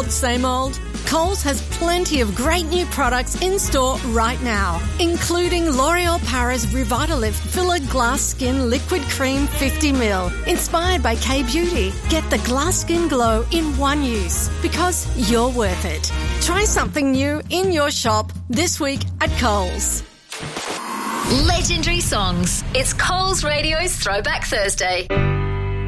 same old? Coles has plenty of great new products in store right now, including L'Oreal Paris Revitalift Filler Glass Skin Liquid Cream 50ml, inspired by K-Beauty. Get the glass skin glow in one use, because you're worth it. Try something new in your shop this week at Coles. Legendary songs. It's Coles Radio's Throwback Thursday.